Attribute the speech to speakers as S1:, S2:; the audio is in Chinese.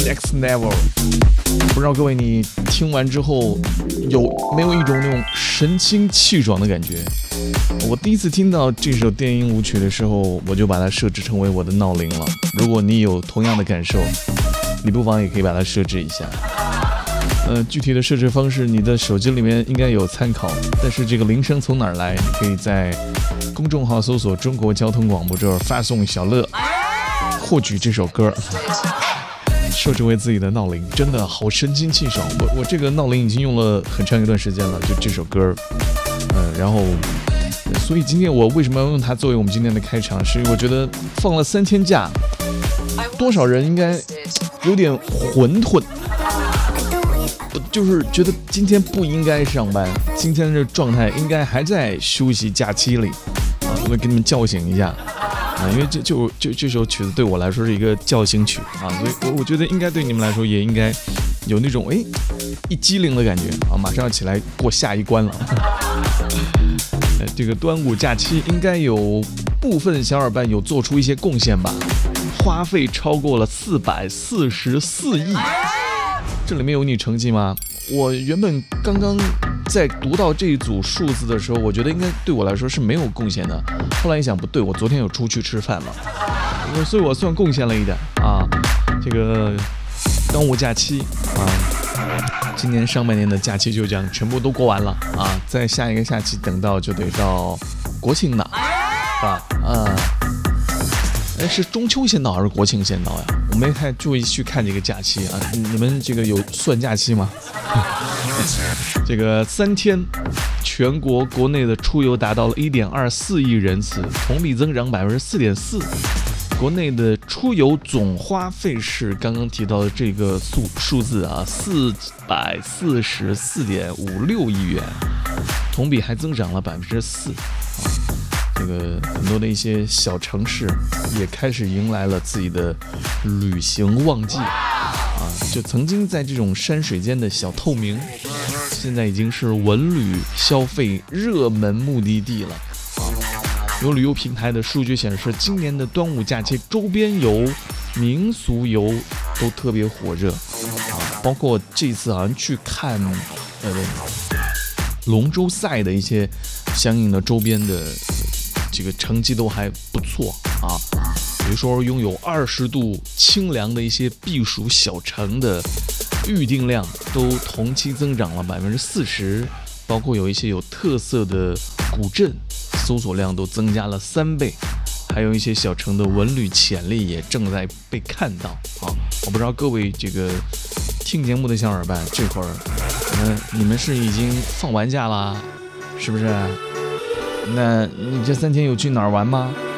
S1: Next Level。不知道各位你听完之后有没有一种那种神清气爽的感觉？我第一次听到这首电音舞曲的时候，我就把它设置成为我的闹铃了。如果你有同样的感受，你不妨也可以把它设置一下。具体的设置方式，你的手机里面应该有参考。但是这个铃声从哪儿来？你可以在公众号搜索中国交通广播这儿发送小乐，获取这首歌，设置为自己的闹铃，真的好神清气爽。我这个闹铃已经用了很长一段时间了，就这首歌。然后，所以今天我为什么要用它作为我们今天的开场？是因为我觉得放了3天假，多少人应该有点混沌。就是觉得今天不应该上班，今天的状态应该还在休息假期里啊！我给你们叫醒一下啊！因为这首曲子对我来说是一个叫醒曲啊，所以我觉得应该对你们来说也应该有那种一激灵的感觉啊！马上要起来过下一关了。这个端午假期应该有部分小伙伴有做出一些贡献吧，花费超过了444亿。这里面有你成绩吗？我原本刚刚在读到这一组数字的时候，我觉得应该对我来说是没有贡献的。后来一想，不对，我昨天有出去吃饭了，所以我算贡献了一点啊。这个端午假期啊，今年上半年的假期就这样全部都过完了啊。在下一个假期等到就得到国庆档，是吧？是中秋先到还是国庆先到呀？我没太注意去看这个假期啊。你们这个有算假期吗？这个3天，全国国内的出游达到了1.24亿人次，同比增长4.4%。国内的出游总花费是刚刚提到的这个数字啊，444.56亿元，同比还增长了4%。这个很多的一些小城市也开始迎来了自己的旅行旺季啊！就曾经在这种山水间的小透明，现在已经是文旅消费热门目的地了啊！有旅游平台的数据显示，今年的端午假期周边游、民俗游都特别火热啊！包括这次好像去看龙舟赛的一些相应的周边的这个成绩都还不错啊，比如说拥有20度清凉的一些避暑小城的预订量都同期增长了40%，包括有一些有特色的古镇搜索量都增加了3倍，还有一些小城的文旅潜力也正在被看到啊。我不知道各位这个听节目的小伙伴这会儿，你们是已经放完假了，是不是？那你这3天有去哪儿玩吗？